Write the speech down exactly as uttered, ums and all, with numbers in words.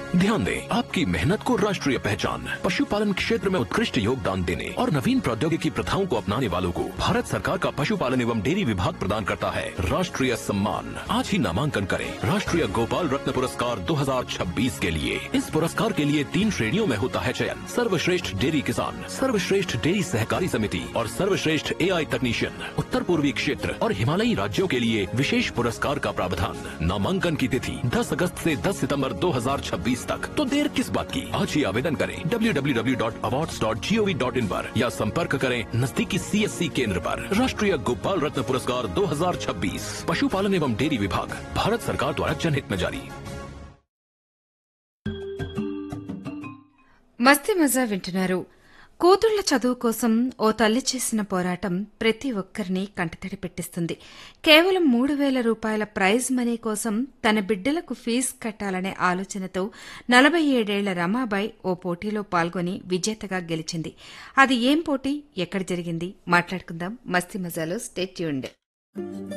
ध्यान दें, आपकी मेहनत को राष्ट्रीय पहचान, पशुपालन क्षेत्र में उत्कृष्ट योगदान देने और नवीन प्रौद्योगिकी प्रथाओं को अपनाने वालों को भारत सरकार का पशुपालन एवं डेयरी विभाग प्रदान करता है राष्ट्रीय सम्मान। आज ही नामांकन करें राष्ट्रीय गोपाल रत्न पुरस्कार दो हजार छब्बीस के लिए। इस पुरस्कार के लिए तीन श्रेणियों में होता है चयन: सर्वश्रेष्ठ डेयरी किसान, सर्वश्रेष्ठ डेयरी सहकारी समिति और सर्वश्रेष्ठ एआई तकनीशियन। उत्तर पूर्वी क्षेत्र और हिमालयी राज्यों के लिए विशेष पुरस्कार का प्रावधान। नामांकन की तिथि दस अगस्त से दस सितंबर दो हजार छब्बीस तक। तो देर किस बात की, आज ही आवेदन करें W W W dot awards dot G O V dot in पर या संपर्क करें नजदीकी सी एस सी केंद्र पर। राष्ट्रीय गोपाल रत्न पुरस्कार दो हजार छब्बीस पशुपालन एवं डेयरी विभाग, भारत सरकार द्वारा जनहित में जारी। మస్తీ మజా వింటున్నారు. కూతుళ్ల చదువు కోసం ఓ తల్లి చేసిన పోరాటం ప్రతి ఒక్కరిని కంటతడి పెట్టిస్తుంది. కేవలం మూడు వేల రూపాయల ప్రైజ్ మనీ కోసం తన బిడ్డలకు ఫీజు కట్టాలనే ఆలోచనతో నలభై ఏడేళ్ల రమాబాయి ఓ పోటీలో పాల్గొని విజేతగా గెలిచింది. అది ఏం పోటీ, ఎక్కడ జరిగింది మాట్లాడుకుందాం మస్తీ మజాలో. Stay tuned.